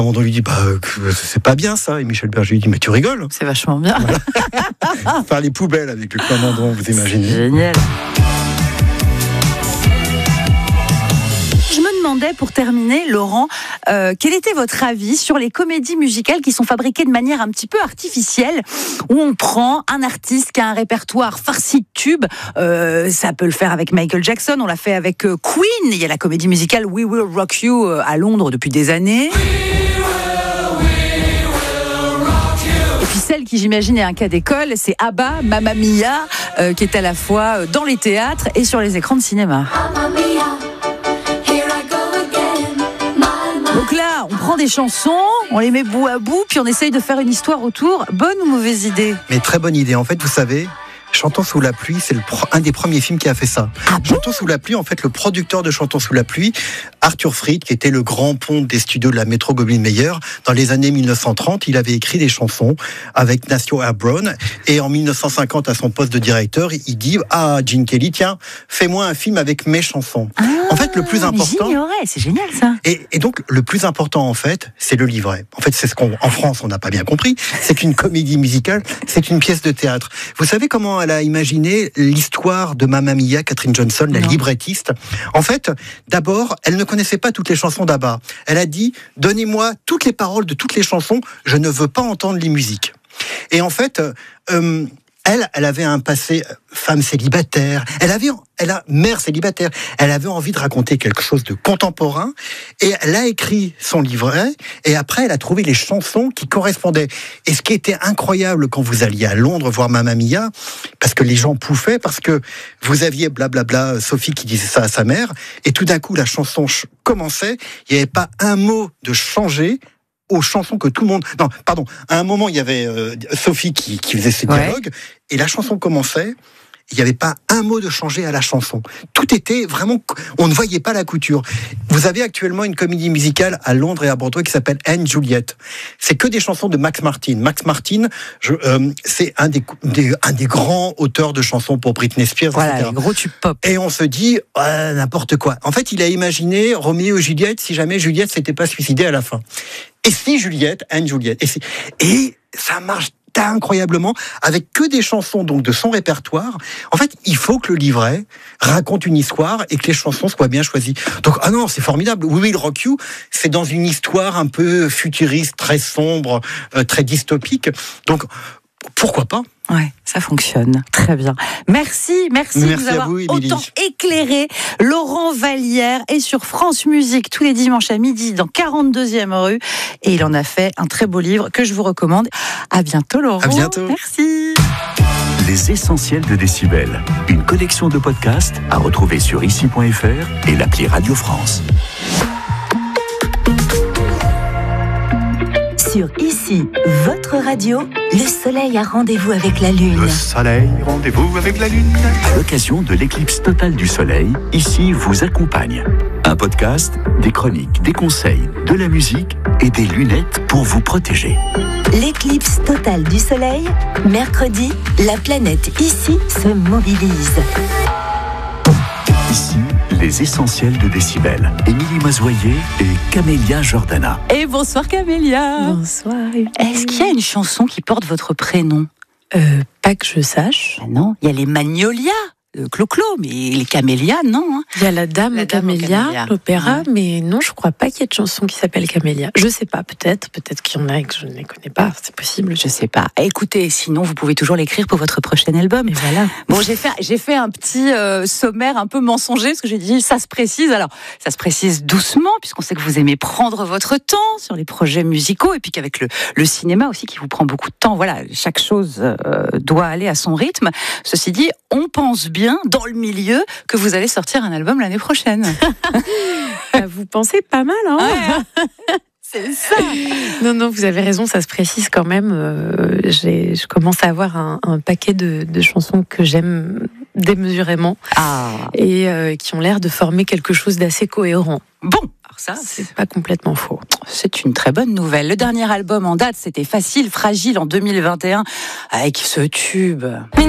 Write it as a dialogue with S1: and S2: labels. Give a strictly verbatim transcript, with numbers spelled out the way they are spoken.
S1: On lui dit, bah, c'est pas bien ça. Et Michel Berger lui dit, mais tu rigoles.
S2: C'est vachement bien.
S1: Voilà. Faire les poubelles avec le commandant, vous imaginez.
S2: C'est génial. Je me demandais, pour terminer, Laurent, euh, quel était votre avis sur les comédies musicales qui sont fabriquées de manière un petit peu artificielle, où on prend un artiste qui a un répertoire farci de tubes. Euh, ça peut le faire avec Michael Jackson, on l'a fait avec euh, Queen. Il y a la comédie musicale We Will Rock You euh, à Londres depuis des années. We will, we will rock you. Et puis celle qui, j'imagine, est un cas d'école, c'est ABBA, Mamma Mia, euh, qui est à la fois dans les théâtres et sur les écrans de cinéma. Mamma Mia. Donc là, on prend des chansons, on les met bout à bout, puis on essaye de faire une histoire autour. Bonne ou mauvaise idée ?
S1: Mais très bonne idée. En fait, vous savez, Chantons sous la pluie, c'est le pro- un des premiers films qui a fait ça.
S2: Ah bon ?
S1: Chantons sous la pluie, en fait, le producteur de Chantons sous la pluie, Arthur Freed, qui était le grand pont des studios de la Metro-Goldwyn-Mayer, dans les années mille neuf cent trente, il avait écrit des chansons avec Nacio Brown. Et en mille neuf cent cinquante, à son poste de directeur, il dit « Ah, Gene Kelly, tiens, fais-moi un film avec mes chansons.
S2: Ah, »
S1: En fait, le plus important...
S2: J'ignorais, c'est génial ça.
S1: Et, et donc, le plus important, en fait, c'est le livret. En fait, c'est ce qu'en France, on n'a pas bien compris. C'est qu'une comédie musicale, c'est une pièce de théâtre. Vous savez comment elle a imaginé l'histoire de Mamma Mia, Catherine Johnson, la non. librettiste ? En fait, d'abord, elle ne connaissait pas toutes les chansons d'ABBA. Elle a dit « Donnez-moi toutes les paroles de toutes les chansons, je ne veux pas entendre les musiques. » Et en fait... Euh, Elle, elle avait un passé femme célibataire, elle avait, elle a mère célibataire, elle avait envie de raconter quelque chose de contemporain, et elle a écrit son livret, et après elle a trouvé les chansons qui correspondaient. Et ce qui était incroyable quand vous alliez à Londres voir Mamma Mia, parce que les gens pouffaient, parce que vous aviez blablabla Sophie qui disait ça à sa mère, et tout d'un coup la chanson commençait, il n'y avait pas un mot de changé aux chansons que tout le monde... Non, pardon, à un moment, il y avait euh, Sophie qui, qui faisait ses dialogues, ouais. Et la chanson commençait, il n'y avait pas un mot de changé à la chanson. Tout était vraiment... On ne voyait pas la couture. Vous avez actuellement une comédie musicale à Londres et à Bordeaux qui s'appelle Anne Juliet. C'est que des chansons de Max Martin. Max Martin, je, euh, c'est un des, des, un des grands auteurs de chansons pour Britney Spears,
S2: voilà,
S1: et cetera.
S2: Les gros tubes pop.
S1: Et on se dit, euh, n'importe quoi. En fait, il a imaginé Roméo et Juliette si jamais Juliette s'était pas suicidée à la fin. Et si Juliette, Anne Juliette, et, si, et ça marche incroyablement, avec que des chansons donc de son répertoire. En fait, il faut que le livret raconte une histoire et que les chansons soient bien choisies. Donc, ah non, c'est formidable. We Will Rock You, c'est dans une histoire un peu futuriste, très sombre, euh, très dystopique. Donc, pourquoi pas ?
S2: Ouais, ça fonctionne. Très bien. Merci, merci,
S1: merci
S2: de vous avoir
S1: vous,
S2: autant éclairé. Laurent Vallière est sur France Musique tous les dimanches à midi dans quarante-deuxième rue. Et il en a fait un très beau livre que je vous recommande. À bientôt, Laurent.
S1: À bientôt.
S2: Merci.
S3: Les essentiels de Décibel. Une collection de podcasts à retrouver sur ici point f r et l'appli Radio France.
S4: Sur Ici, votre radio, le soleil a rendez-vous avec la lune.
S3: Le soleil, rendez-vous avec la lune. À l'occasion de l'éclipse totale du soleil, Ici vous accompagne. Un podcast, des chroniques, des conseils, de la musique et des lunettes pour vous protéger.
S4: L'éclipse totale du soleil, mercredi, la planète Ici se mobilise.
S3: Ici, les essentiels de Décibel. Émilie Mazoyer et Camélia Jordana.
S2: Et bonsoir Camélia.
S5: Bonsoir.
S2: Est-ce qu'il y a une chanson qui porte votre prénom ?
S5: euh, Pas que je sache.
S2: Ben non, il y a les Magnolias. Le Clo-Clo, mais les Camélias, non. Hein.
S5: Il y a la Dame
S2: la
S5: aux Camélias, l'opéra,
S2: ouais.
S5: Mais non, je crois pas qu'il y ait de chanson qui s'appelle Camélia. Je sais pas, peut-être, peut-être qu'il y en a et que je ne les connais pas, c'est possible.
S2: Je sais pas. Écoutez, sinon vous pouvez toujours l'écrire pour votre prochain album.
S5: Et voilà.
S2: Bon, j'ai fait, j'ai fait un petit euh, sommaire un peu mensonger parce que j'ai dit ça se précise. Alors, ça se précise doucement puisqu'on sait que vous aimez prendre votre temps sur les projets musicaux et puis qu'avec le, le cinéma aussi qui vous prend beaucoup de temps. Voilà, chaque chose euh, doit aller à son rythme. Ceci dit, on pense bien dans le milieu que vous allez sortir un album l'année prochaine.
S5: Vous pensez pas mal, hein
S2: ouais. C'est ça.
S5: Non, non, vous avez raison, ça se précise quand même. Euh, j'ai, je commence à avoir un, un paquet de, de chansons que j'aime démesurément
S2: ah.
S5: et euh, qui ont l'air de former quelque chose d'assez cohérent.
S2: Bon, alors ça,
S5: c'est, c'est pas complètement faux.
S2: C'est une très bonne nouvelle. Le dernier album en date, c'était Facile, Fragile en deux mille vingt et un avec ce tube.